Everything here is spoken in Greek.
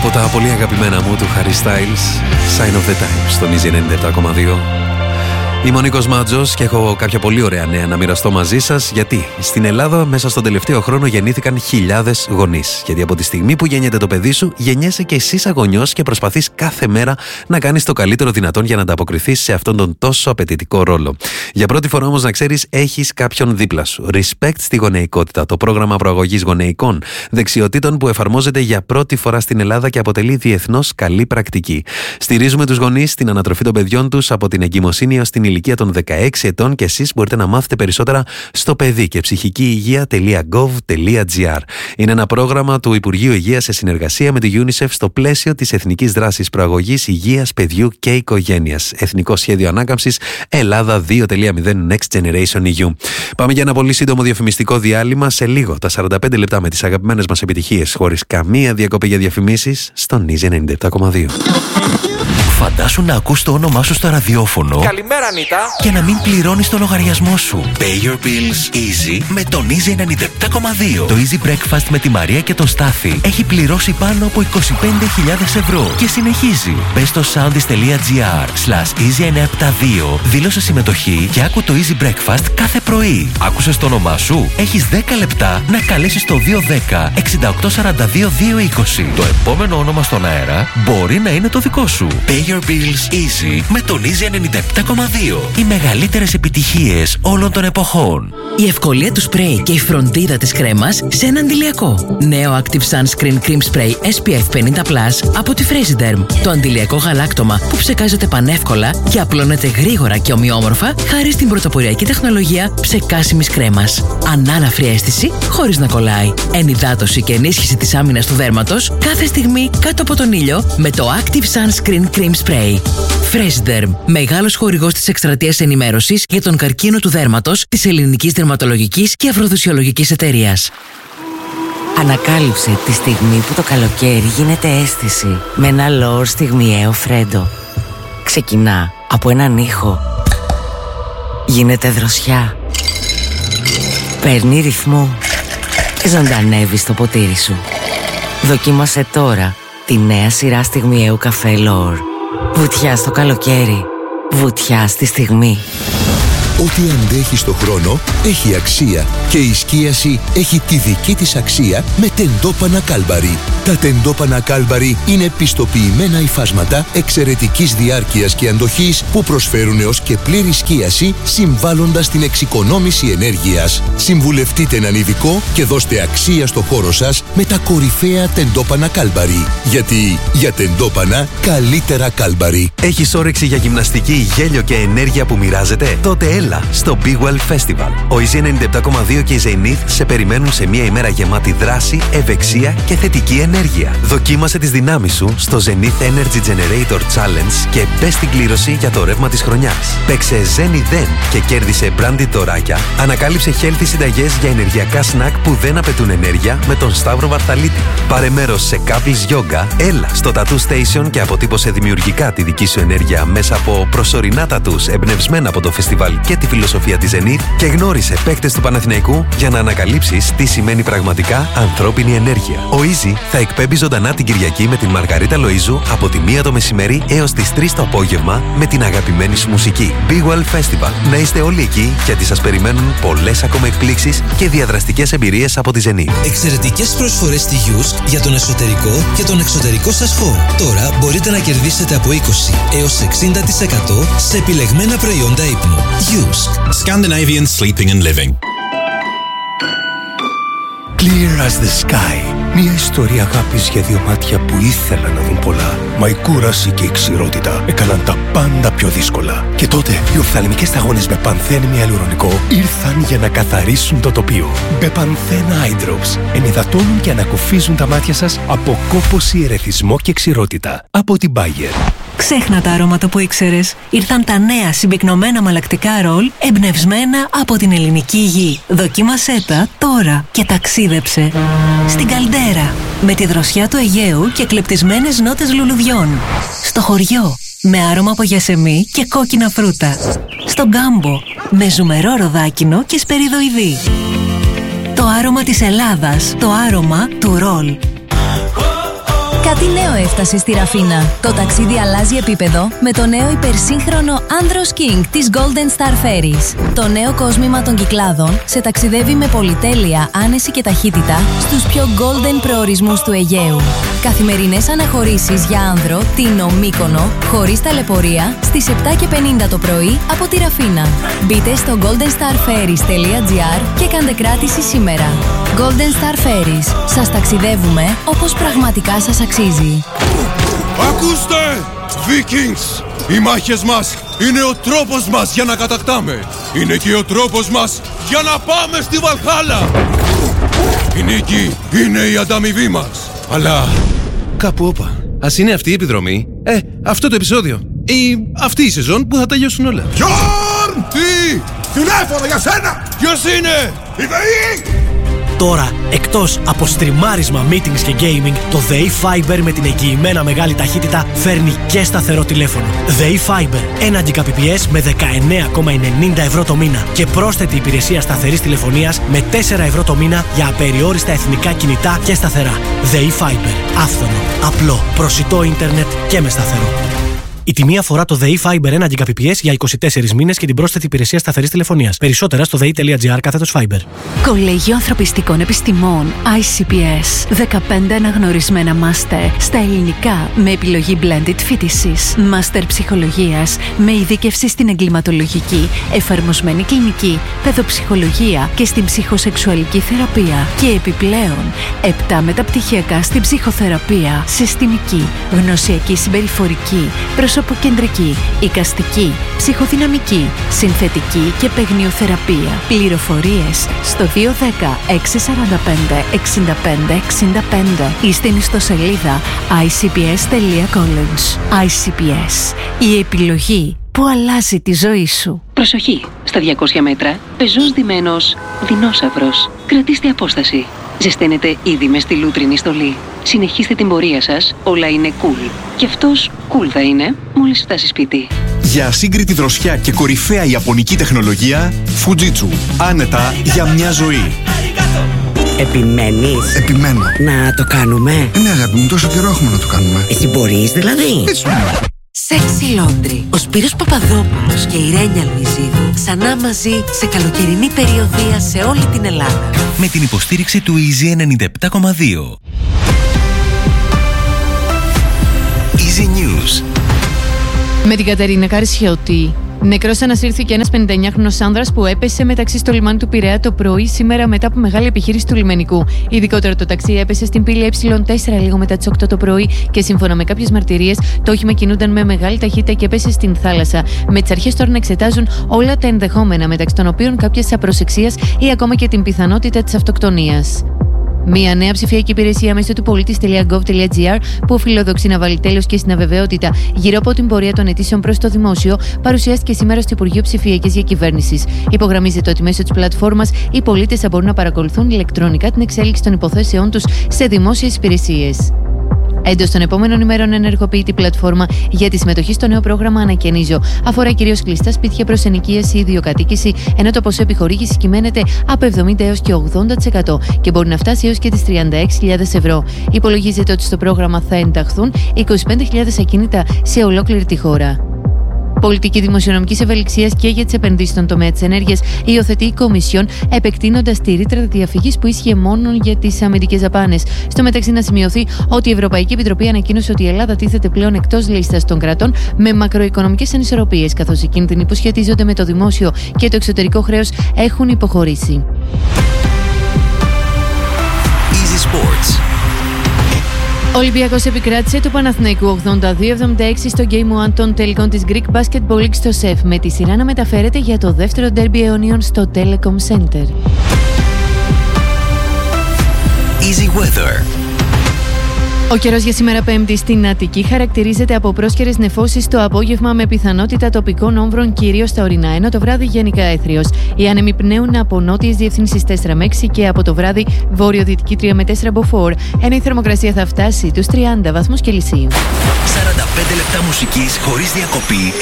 από τα πολύ αγαπημένα μου του Harry Styles, Sign of the Times, στον Easy 97,2. Είμαι ο Νίκος Μάτζος και έχω κάποια πολύ ωραία νέα να μοιραστώ μαζί σας. Γιατί στην Ελλάδα μέσα στον τελευταίο χρόνο γεννήθηκαν χιλιάδες γονείς. Γιατί από τη στιγμή που γεννιέται το παιδί σου, γεννιέσαι και εσύ σαν γονιός και προσπαθείς κάθε μέρα να κάνεις το καλύτερο δυνατόν για να ανταποκριθείς σε αυτόν τον τόσο απαιτητικό ρόλο. Για πρώτη φορά όμως να ξέρεις, έχεις κάποιον δίπλα σου. Respect στη γονεϊκότητα, το πρόγραμμα προαγωγής γονεϊκών δεξιοτήτων που εφαρμόζεται για πρώτη φορά στην Ελλάδα και αποτελεί διεθνώς καλή πρακτική. Στηρίζουμε τους γονείς στην ανατροφή των παιδιών τους από την εγκυμοσύνη έως την ηλικία των 16 ετών και εσείς μπορείτε να μάθετε περισσότερα στο παιδί και ψυχική υγεία.gov.gr. Είναι ένα πρόγραμμα του Υπουργείου Υγείας σε συνεργασία με τη UNICEF στο πλαίσιο της Εθνικής Δράσης Προαγωγής Υγείας Παιδιού και Οικογένειας. Εθνικό Σχέδιο Ανάκαμψης Ελλάδα 2.0 Next Generation EU. Πάμε για ένα πολύ σύντομο διαφημιστικό διάλειμμα. Σε λίγο τα 45 λεπτά με τις αγαπημένες μας επιτυχίες χωρίς καμία διακοπή για διαφημίσεις στον Easy 97,2. Φαντάσου να ακούς το όνομά σου στο ραδιόφωνο. Καλημέρα, Ανίτα. Και να μην πληρώνεις το λογαριασμό σου. Pay your bills easy με τον Easy 97,2. Το Easy Breakfast με τη Μαρία και τον Στάθη έχει πληρώσει πάνω από 25.000 ευρώ και συνεχίζει. Μπες στο soundis.gr/easy972, δήλωσε συμμετοχή και άκου το Easy Breakfast κάθε πρωί. Άκουσες το όνομά σου? Έχεις 10 λεπτά να καλέσεις το 210-6842-220. Το επόμενο όνομα στον αέρα μπορεί να είναι το δικό σου. Pay your bills easy με τον Easy 97,2. Οι μεγαλύτερες επιτυχίες όλων των εποχών. Η ευκολία του σπρέι και η φροντίδα της κρέμας σε ένα αντιλιακό. Νέο Active Sunscreen Cream Spray SPF 50+ από τη Fresiderm. Το αντιλιακό γαλάκτωμα που ψεκάζεται πανεύκολα και απλώνεται γρήγορα και ομοιόμορφα χάρη στην πρωτοποριακή τεχνολογία ψεκάσιμης κρέμας. Ανάλαφρη αίσθηση χωρίς να κολλάει. Ενυδάτωση και ενίσχυση της άμυνας του δέρματος κάθε στιγμή κάτω από τον ήλιο με το Active Sunscreen Cream Spray. Fresiderm, μεγάλος χορηγός της εκστρατείας ενημέρωσης για τον καρκίνο του δέρματος της Ελληνικής Δερματολογικής και Αφροδισιολογικής Εταιρείας. Ανακάλυψε τη στιγμή που το καλοκαίρι γίνεται αίσθηση με ένα L'Or στιγμιαίο φρέντο. Ξεκινά από έναν ήχο. Γίνεται δροσιά. Παίρνει ρυθμό και ζωντανεύει στο ποτήρι σου. Δοκίμασε τώρα τη νέα σειρά στιγμιαίου καφέ L'Or. Βουτιά στο καλοκαίρι. Βουτιά στη στιγμή. Ό,τι αντέχει στο χρόνο έχει αξία και η σκίαση έχει τη δική της αξία με τεντόπανα Κάλμπαρι. Τα τεντόπανα Κάλμπαρι είναι πιστοποιημένα υφάσματα εξαιρετικής διάρκειας και αντοχής που προσφέρουν έως και πλήρη σκίαση συμβάλλοντας την εξοικονόμηση ενέργειας. Συμβουλευτείτε έναν ειδικό και δώστε αξία στο χώρο σας με τα κορυφαία τεντόπανα Κάλμπαρι. Γιατί για τεντόπανα καλύτερα Κάλμπαρι. Έχεις όρεξη για γυμναστική, γέλιο και ενέργεια που μοιράζεται? Τότε έλα στο Big Well Festival. Ο Easy 97,2 και η Zenith σε περιμένουν σε μια ημέρα γεμάτη δράση, ευεξία και θετική ενέργεια. Δοκίμασε τις δυνάμεις σου στο Zenith Energy Generator Challenge και μπες στην κλήρωση για το ρεύμα της χρονιάς. Παίξε Zenith Zen και κέρδισε branded τωράκια. Ανακάλυψε healthy συνταγές για ενεργειακά σνακ που δεν απαιτούν ενέργεια με τον Σταύρο Βαρθαλίτη. Πάρε μέρος σε couples yoga, έλα στο Tattoo Station και αποτύπωσε δημιουργικά τη δική σου ενέργεια μέσα από προσωρινά tattoos εμπνευσμένα από το φεστιβάλ και τη φιλοσοφία της Zenith και γνώρισε παίκτες του Παναθηναϊκού για να ανακαλύψεις τι σημαίνει πραγματικά ανθρώπινη ενέργεια. Ο Easy θα εκπέμπει ζωντανά την Κυριακή με την Μαργαρίτα Λοΐζου από τη 1 το μεσημέρι έως τις 3 το απόγευμα με την αγαπημένη σου μουσική. Big Well Festival. Να είστε όλοι εκεί γιατί σας περιμένουν πολλές ακόμα εκπλήξεις και διαδραστικές εμπειρίες από τη Zenith. Εξαιρετικές προσφορές στη Yusk για τον εσωτερικό και τον εξωτερικό σας χώρο. Τώρα μπορείτε να κερδίσετε από 20 έως 60% σε επιλεγμένα προϊόντα ύπνου. Yusk. Scandinavian Sleeping and Living. Clear as the sky. Μια ιστορία αγάπης για δύο μάτια που ήθελαν να δουν πολλά. Μα η κούραση και η ξηρότητα έκαναν τα πάντα πιο δύσκολα. Και τότε οι οφθαλμικές σταγόνες Bepanthen Hyaluronico ήρθαν για να καθαρίσουν το τοπίο. Bepanthen Eye Drops ενυδατώνουν και ανακουφίζουν τα μάτια σας από κόπωση, ερεθισμό και ξηρότητα. Από την Bayer. Ξέχνα τα αρώματα που ήξερες. Ήρθαν τα νέα συμπυκνωμένα μαλακτικά ρολ εμπνευσμένα από την ελληνική γη. Δοκίμασέ τα τώρα και ταξίδεψε στην Καλντέρα με τη δροσιά του Αιγαίου και κλεπτισμένες νότες λουλουδιών. Στο χωριό με άρωμα από γιασεμί και κόκκινα φρούτα. Στο Γκάμπο με ζουμερό ροδάκινο και σπεριδοειδή. Το άρωμα της Ελλάδας, το άρωμα του ρολ. Κάτι νέο έφτασε στη Ραφίνα. Το ταξίδι αλλάζει επίπεδο με το νέο υπερσύγχρονο Andros King της Golden Star Ferries. Το νέο κόσμημα των Κυκλάδων σε ταξιδεύει με πολυτέλεια, άνεση και ταχύτητα στους πιο golden προορισμούς του Αιγαίου. Καθημερινές αναχωρήσεις για άνδρο, Τίνο, Μύκονο, χωρίς ταλαιπωρία, στις 7:50 το πρωί από τη Ραφίνα. Μπείτε στο goldenstarferries.gr και κάντε κράτηση σήμερα. Golden Star Ferries. Σας ταξιδεύουμε όπως πραγματικά σας αξίζει. Ακούστε! Vikings! Οι μάχες μας είναι ο τρόπος μας για να κατακτάμε. Είναι και ο τρόπος μας για να πάμε στη Βαλχάλα. Η νίκη είναι η ανταμοιβή μας. Αλλά κάπου όπα. Ας είναι αυτή η επιδρομή. Αυτό το επεισόδιο. Ή αυτή η σεζόν που θα τελειώσουν όλα. Γιόρν! Τι! Τηλέφωνο για σένα! Ποιος είναι? Η ΔΕΗ! Τώρα, εκτός από στριμάρισμα, meetings και gaming, το ΔΕΗ Fiber με την εγγυημένα μεγάλη ταχύτητα φέρνει και σταθερό τηλέφωνο. ΔΕΗ Fiber, 1 Gbps με 19,90 ευρώ το μήνα και πρόσθετη υπηρεσία σταθερής τηλεφωνίας με 4 ευρώ το μήνα για απεριόριστα εθνικά κινητά και σταθερά. ΔΕΗ Fiber, άφθονο, απλό, προσιτό ίντερνετ και με σταθερό. Η τιμή αφορά το ΔΕΗ Fiber 1 Gbps για 24 μήνες και την πρόσθετη υπηρεσία σταθερής τηλεφωνίας. Περισσότερα στο dei.gr/Fiber. Κολέγιο Ανθρωπιστικών Επιστημών ICPS. 15 αναγνωρισμένα μάστερ στα ελληνικά με επιλογή blended φοιτησης. Μάστερ ψυχολογίας με ειδίκευση στην εγκληματολογική, εφαρμοσμένη κλινική, παιδοψυχολογία και στην ψυχοσεξουαλική θεραπεία. Και επιπλέον 7 μεταπτυχιακά στην ψυχοθεραπεία, συστημική, γνωσιακή συμπεριφορική, προσωποκεντρική, εικαστική, ψυχοδυναμική, συνθετική και παιγνιοθεραπεία. Πληροφορίες στο 210 645 65 65 ή στην ιστοσελίδα icps.college. ICPS. Η επιλογή που αλλάζει τη ζωή σου. Προσοχή! Στα 200 μέτρα, πεζός ντυμένος δεινόσαυρος. Κρατήστε απόσταση. Ζεσταίνετε ήδη μες στη λούτρινη στολή. Συνεχίστε την πορεία σας, όλα είναι cool. Και αυτός cool θα είναι μόλις φτάσει σπίτι. Για ασύγκριτη δροσιά και κορυφαία ιαπωνική τεχνολογία, Fujitsu. Άνετα για μια ζωή. Επιμένεις? Επιμένω. Να το κάνουμε? Ναι, αγάπη μου, τόσο καιρό έχουμε να το κάνουμε. Εσύ μπορείς δηλαδή? Sexy Laundry. Ο Σπύρος Παπαδόπουλος και η Ρένια Λουιζίδου ξανά μαζί σε καλοκαιρινή περιοδεία σε όλη την Ελλάδα. Με την υποστήριξη του Easy 97,2. Easy News. Με την Κατερίνα Καρσιώτη. Νεκρός ανασύρθηκε ένας 59χρονος άνδρας που έπεσε με ταξί στο λιμάνι του Πειραιά το πρωί σήμερα μετά από μεγάλη επιχείρηση του λιμενικού. Ειδικότερα το ταξί έπεσε στην πύλη Ε4 λίγο μετά τις 8 το πρωί και σύμφωνα με κάποιες μαρτυρίες το όχημα κινούνταν με μεγάλη ταχύτητα και έπεσε στην θάλασσα. Με τις αρχές τώρα να εξετάζουν όλα τα ενδεχόμενα, μεταξύ των οποίων κάποιες απροσεξίας ή ακόμα και την πιθανότητα της αυτοκτονίας. Μία νέα ψηφιακή υπηρεσία μέσω του πολίτης.gov.gr που φιλοδοξεί να βάλει τέλος και στην αβεβαιότητα γύρω από την πορεία των αιτήσεων προς το δημόσιο, παρουσιάστηκε σήμερα στο Υπουργείο Ψηφιακής Διακυβέρνησης. Υπογραμμίζεται ότι μέσω της πλατφόρμας οι πολίτες θα μπορούν να παρακολουθούν ηλεκτρονικά την εξέλιξη των υποθέσεων τους σε δημόσιες υπηρεσίες. Εντός των επόμενων ημερών ενεργοποιείται η πλατφόρμα για τη συμμετοχή στο νέο πρόγραμμα Ανακαινίζω. Αφορά κυρίως κλειστά σπίτια προς ενοικίαση ή ιδιοκατοίκηση, ενώ το ποσό επιχορήγησης κυμαίνεται από 70% έως και 80% και μπορεί να φτάσει έως και τις 36.000 ευρώ. Υπολογίζεται ότι στο πρόγραμμα θα ενταχθούν 25.000 ακίνητα σε ολόκληρη τη χώρα. Πολιτική δημοσιονομικής ευελιξίας και για τις επενδύσεις στον τομέα της ενέργειας υιοθετεί η Κομισιόν, επεκτείνοντας τη ρήτρα διαφυγής που ίσχυε μόνο για τις αμυντικές δαπάνες. Στο μεταξύ, να σημειωθεί ότι η Ευρωπαϊκή Επιτροπή ανακοίνωσε ότι η Ελλάδα τίθεται πλέον εκτός λίστας των κρατών με μακροοικονομικές ανισορροπίες, καθώς οι κίνδυνοι που σχετίζονται με το δημόσιο και το εξωτερικό χρέος έχουν υποχωρήσει. Easy Sports. Ο Ολυμπιακός επικράτησε του Παναθηναϊκού 82-76 στο Game 1 των τελικών της Greek Basketball League στο ΣΕΦ, με τη σειρά να μεταφέρεται για το δεύτερο ντέρμπι αιωνίων στο Telecom Center. Easy Weather. Ο καιρός για σήμερα Πέμπτη στην Αττική χαρακτηρίζεται από πρόσκαιρες νεφώσεις το απόγευμα με πιθανότητα τοπικών όμβρων κυρίως στα ορεινά, ενώ το βράδυ γενικά έθριος. Οι άνεμοι πνέουν από νότιες διευθύνσεις 4 με 6 και από το βράδυ βόρειο-δυτική 3 με 4 μποφόρ, ενώ η θερμοκρασία θα φτάσει τους 30 βαθμούς Κελσίου. 45 λεπτά μουσικής χωρίς διακοπή.